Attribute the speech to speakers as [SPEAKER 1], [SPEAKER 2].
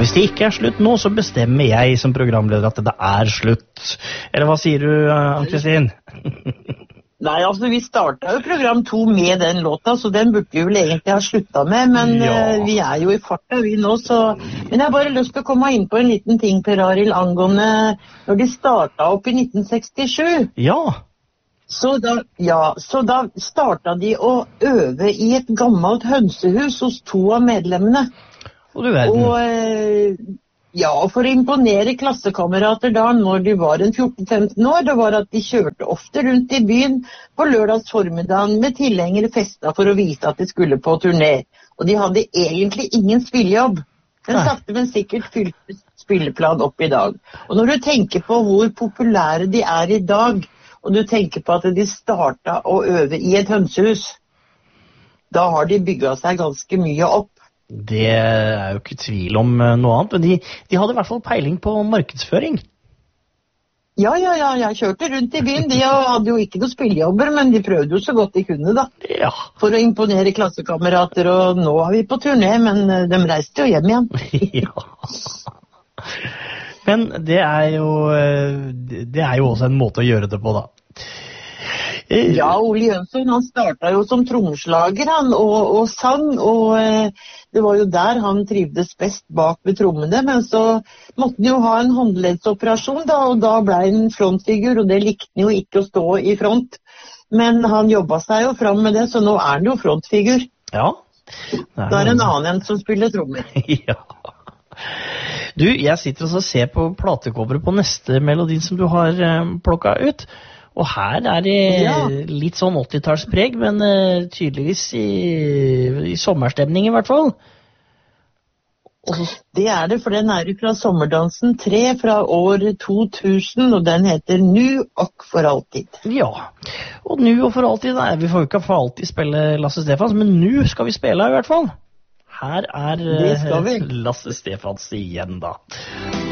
[SPEAKER 1] hvis det ikke slutt nå, så bestemmer jeg som programleder at det slutt. Eller hva sier du, Ann-Kristin?
[SPEAKER 2] Nei, altså vi startet jo program 2 med den låta, så den burde vi vel egentlig ha sluttet med, men vi jo I farta vi nå, så... Men jeg har bare lyst til å komme inn på en liten ting, Per Arild, angående når de startet opp I 1967.
[SPEAKER 1] Ja.
[SPEAKER 2] Så da startet de å øve I et gammelt hønsehus hos 2 av medlemmene.
[SPEAKER 1] Og du verden.
[SPEAKER 2] Og for å imponere klassekamerater da, når de var en 14-15 år, det var at de kjørte ofte rundt I byen på lørdags formiddagen med tilhengere festa for å vise at de skulle på turné. Og de hadde egentlig ingen spillejobb. Den sakte, men sikkert fylte spilleplan opp I dag. Og når du tenker på hvor populære de I dag, og du tenker på at de startet å øve I et hønsehus, da har de bygget seg ganske mye opp.
[SPEAKER 1] Det jo ikke tvil om noe annet, men de hadde I hvert fall peiling på markedsføring.
[SPEAKER 2] Ja, jeg kjørte rundt I byen. De hadde jo ikke noen spillejobber, men de prøvde jo så godt de kunne da.
[SPEAKER 1] Ja.
[SPEAKER 2] For å imponere klassekamerater, og nå vi på turné, men de reiste jo hjem igjen.
[SPEAKER 1] Ja. Men det jo også en måte å gjøre det på da.
[SPEAKER 2] Ja, Ole Jønsson, han startet jo som trommeslager han, og sang, og det var jo der han trivdes best bak ved trommene, men så måtte han jo ha en håndleddsoperasjon da, og da ble han frontfigur, og det likte han jo ikke å stå I front. Men han jobbet seg jo fram med det, så nå han jo frontfigur.
[SPEAKER 1] Ja.
[SPEAKER 2] Da en annen som spiller trommer.
[SPEAKER 1] Ja. Du, jeg sitter og ser på platekobret på neste melodi som du har plukket ut, og her det litt sånn 80-tallspreg, men tydeligvis I sommerstemning I hvert fall.
[SPEAKER 2] Det det, for den jo fra Sommerdansen 3 fra år 2000, og den heter Nu og for alltid.
[SPEAKER 1] Ja, og Nu og for alltid, vi får jo ikke for alltid spille Lasse Stefans, men Nu skal vi spille I hvert fall. Her Lasse Stefans igjen da.